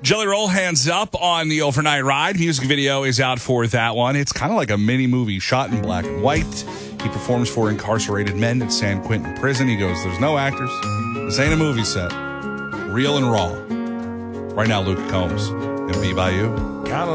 Jelly Roll, Hands Up on the Overnight Ride. Music video is out for that one. It's kind of like a mini movie shot in black and white. He performs for incarcerated men at San Quentin Prison. He goes, there's no actors. This ain't a movie set. Real and raw. Right now, Luke Combs and Be By You.